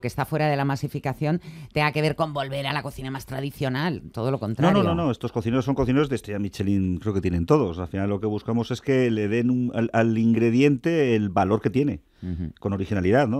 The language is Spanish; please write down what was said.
que está fuera de la masificación tenga que ver con volver a la cocina más tradicional, todo lo contrario. No, estos cocineros son cocineros de estrella Michelin, creo que tienen todos. Al final lo que buscamos es que le den al ingrediente el valor que tiene, con originalidad, ¿no?